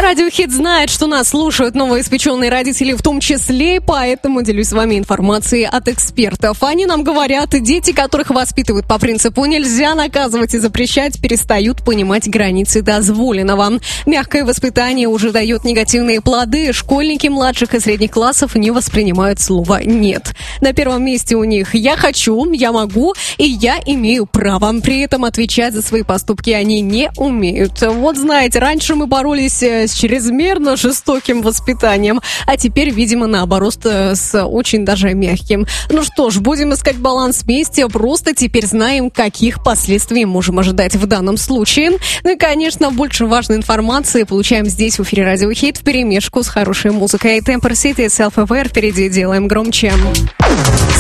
Радио Хит знает, что нас слушают новоиспеченные родители в том числе, поэтому делюсь с вами информацией от экспертов. Они нам говорят, дети, которых воспитывают по принципу «нельзя наказывать и запрещать», перестают понимать границы дозволенного. Мягкое воспитание уже дает негативные плоды. Школьники младших и средних классов не воспринимают слово «нет». На первом месте у них «я хочу», «я могу» и «я имею право». При этом отвечать за свои поступки они не умеют. Вот знаете, раньше мы боролись с чрезмерно жестоким воспитанием, а теперь, видимо, наоборот, с очень даже мягким. Ну что ж, будем искать баланс вместе, просто теперь знаем, каких последствий можем ожидать в данном случае. Ну и, конечно, больше важной информации получаем здесь, в эфире Радио Хит, вперемешку с хорошей музыкой. Temper City, Self-Aware, впереди делаем громче.